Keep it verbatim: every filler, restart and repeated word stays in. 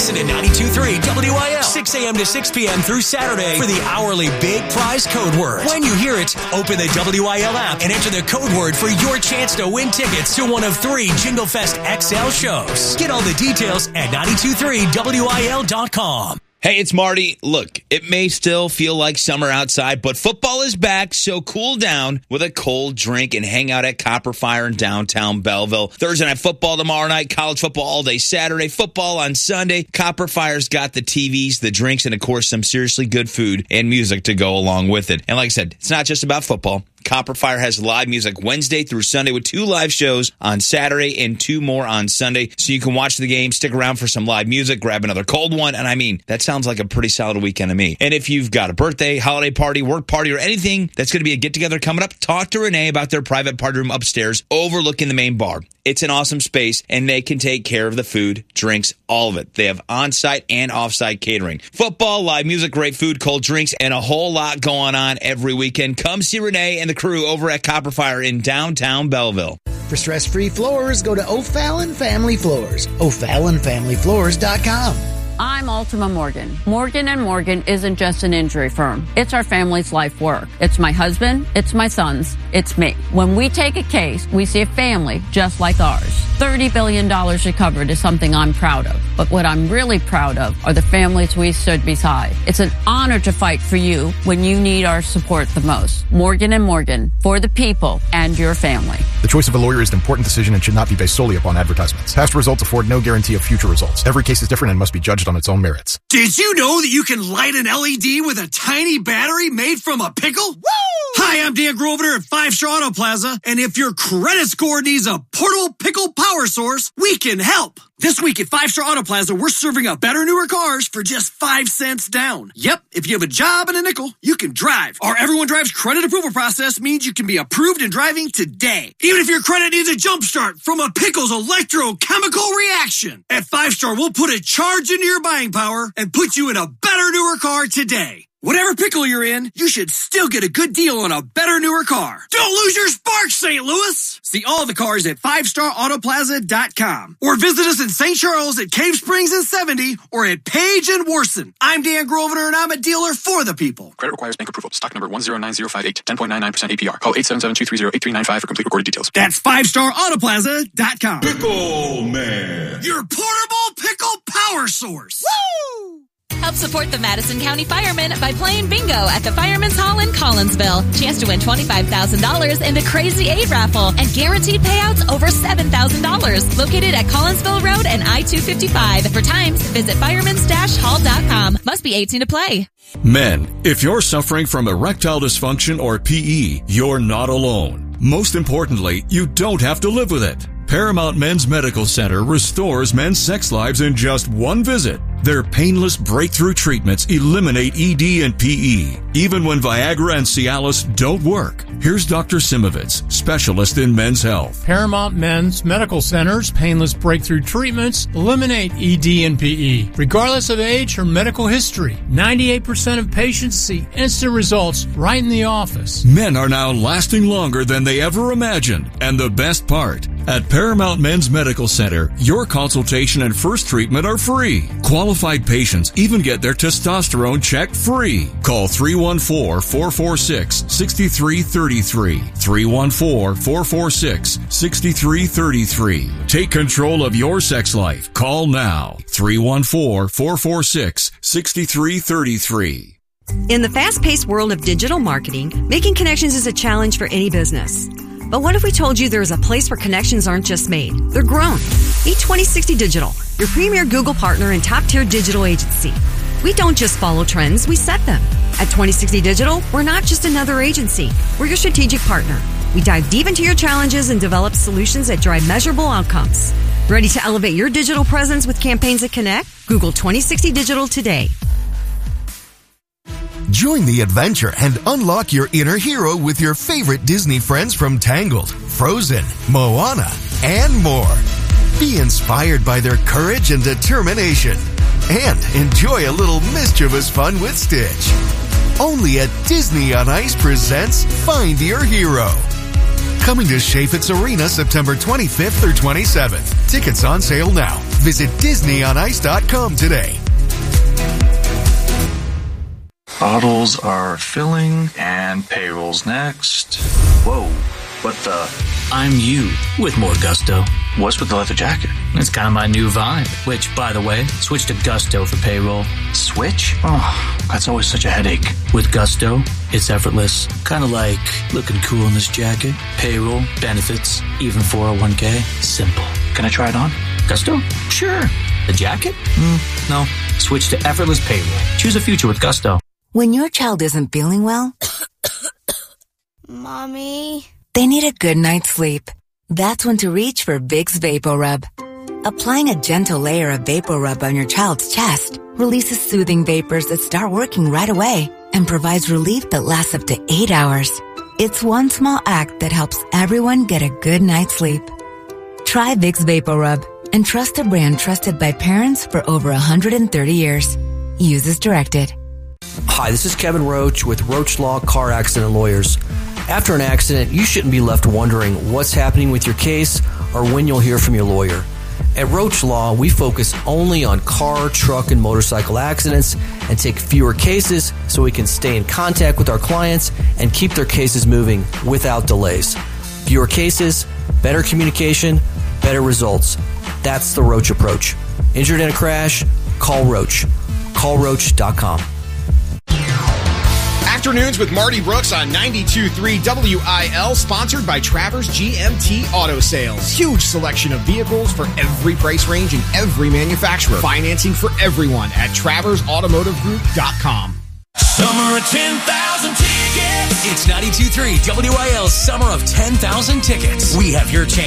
Listen to ninety-two point three W I L, six a.m. to six p.m. through Saturday for the hourly Big Prize Code Word. When you hear it, open the W I L app and enter the code word for your chance to win tickets to one of three Jingle Fest X L shows. Get all the details at ninety-two point three W I L dot com. Hey, it's Marty. Look, it may still feel like summer outside, but football is back, so cool down with a cold drink and hang out at Copper Fire in downtown Belleville. Thursday night football tomorrow night, college football all day Saturday, football on Sunday. Copper Fire's got the T Vs, the drinks, and of course some seriously good food and music to go along with it. And like I said, it's not just about football. Copper Fire has live music Wednesday through Sunday with two live shows on Saturday and two more on Sunday. So you can watch the game, stick around for some live music, grab another cold one. And I mean, that sounds like a pretty solid weekend to me. And if you've got a birthday, holiday party, work party, or anything that's going to be a get-together coming up, talk to Renee about their private party room upstairs overlooking the main bar. It's an awesome space, and they can take care of the food, drinks, all of it. They have on-site and off-site catering. Football, live music, great food, cold drinks, and a whole lot going on every weekend. Come see Renee and the crew over at Copper Fire in downtown Belleville. For stress-free floors, go to O'Fallon Family Floors, O'Fallon Family Floors dot com. I'm Ultima Morgan. Morgan and Morgan isn't just an injury firm. It's our family's life work. It's my husband. It's my sons. It's me. When we take a case, we see a family just like ours. thirty billion dollars recovered is something I'm proud of. But what I'm really proud of are the families we stood beside. It's an honor to fight for you when you need our support the most. Morgan and Morgan, for the people and your family. The choice of a lawyer is an important decision and should not be based solely upon advertisements. Past results afford no guarantee of future results. Every case is different and must be judged on its own merits. Did you know that you can light an L E D with a tiny battery made from a pickle? Woo! Hi, I'm Dan Grosvenor at Five Star Auto Plaza, and if your credit score needs a portable pickle power source, we can help. This week at Five Star Auto Plaza, we're serving up better, newer cars for just five cents down. Yep, if you have a job and a nickel, you can drive. Our Everyone Drives credit approval process means you can be approved and driving today. Even if your credit needs a jump start from a pickle's electrochemical reaction. At Five Star, we'll put a charge into your buying power and put you in a better, newer car today. Whatever pickle you're in, you should still get a good deal on a better, newer car. Don't lose your spark, Saint Louis! See all the cars at five star auto plaza dot com. Or visit us in Saint Charles at Cave Springs and seventy or at Page and Worson. I'm Dan Grosvenor and I'm a dealer for the people. Credit requires bank approval. Stock number one zero nine zero five eight, ten point nine nine percent A P R. Call eight seven seven, two three zero, eight three nine five for complete recorded details. That's five star auto plaza dot com. Pickle Man. Your portable pickle power source. Woo! Help support the Madison County Firemen by playing bingo at the Fireman's Hall in Collinsville. Chance to win twenty-five thousand dollars in the Crazy eight raffle and guaranteed payouts over seven thousand dollars. Located at Collinsville Road and I two fifty-five. For times, visit fireman's hall dot com. Must be eighteen to play. Men, if you're suffering from erectile dysfunction or P E, you're not alone. Most importantly, you don't have to live with it. Paramount Men's Medical Center restores men's sex lives in just one visit. Their painless breakthrough treatments eliminate E D and P E, even when Viagra and Cialis don't work. Here's Doctor Simovitz, specialist in men's health. Paramount Men's Medical Center's painless breakthrough treatments eliminate E D and P E, regardless of age or medical history. ninety-eight percent of patients see instant results right in the office. Men are now lasting longer than they ever imagined. And the best part, at Paramount Men's Medical Center, your consultation and first treatment are free. Qualified patients even get their testosterone checked free. Call three one four, four four six, six three three three. three one four, four four six, six three three three. Take control of your sex life. Call now. three one four, four four six, six three three three. In the fast-paced world of digital marketing, making connections is a challenge for any business. But what if we told you there's a place where connections aren't just made, they're grown? Meet twenty sixty Digital, your premier Google partner and top-tier digital agency. We don't just follow trends, we set them. At twenty sixty Digital, we're not just another agency. We're your strategic partner. We dive deep into your challenges and develop solutions that drive measurable outcomes. Ready to elevate your digital presence with campaigns that connect? Google twenty sixty Digital today. Join the adventure and unlock your inner hero with your favorite Disney friends from Tangled, Frozen, Moana, and more. Be inspired by their courage and determination. And enjoy a little mischievous fun with Stitch. Only at Disney on Ice presents Find Your Hero. Coming to Chaifetz Arena September twenty-fifth through twenty-seventh. Tickets on sale now. Visit Disney on Ice dot com today. Bottles are filling and payroll's next. Whoa, what the? I'm you with more gusto. What's with the leather jacket? It's kind of my new vibe, which, by the way, switch to Gusto for payroll. Switch? Oh, that's always such a headache. With Gusto, it's effortless. Kind of like looking cool in this jacket. Payroll, benefits, even four oh one k. Simple. Can I try it on? Gusto? Sure. The jacket? Mm, no. Switch to effortless payroll. Choose a future with Gusto. When your child isn't feeling well, Mommy, they need a good night's sleep. That's when to reach for Vicks VapoRub. Applying a gentle layer of VapoRub on your child's chest releases soothing vapors that start working right away and provides relief that lasts up to eight hours. It's one small act that helps everyone get a good night's sleep. Try Vicks VapoRub and trust a brand trusted by parents for over one hundred thirty years. Use as directed. Hi, this is Kevin Roach with Roach Law Car Accident Lawyers. After an accident, you shouldn't be left wondering what's happening with your case or when you'll hear from your lawyer. At Roach Law, we focus only on car, truck, and motorcycle accidents and take fewer cases so we can stay in contact with our clients and keep their cases moving without delays. Fewer cases, better communication, better results. That's the Roach approach. Injured in a crash? Call Roach. call roach dot com. Afternoons with Marty Brooks on ninety-two point three W I L, sponsored by Travers G M T Auto Sales. Huge selection of vehicles for every price range and every manufacturer. Financing for everyone at travers automotive group dot com. Summer of ten thousand tickets. It's ninety-two point three W I L's Summer of ten thousand Tickets. We have your chance